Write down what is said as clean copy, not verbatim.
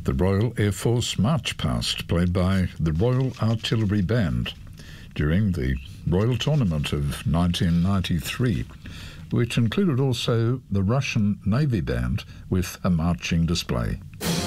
the Royal Air Force March Past, played by the Royal Artillery Band during the Royal Tournament of 1993, which included also the Russian Navy Band with a marching display.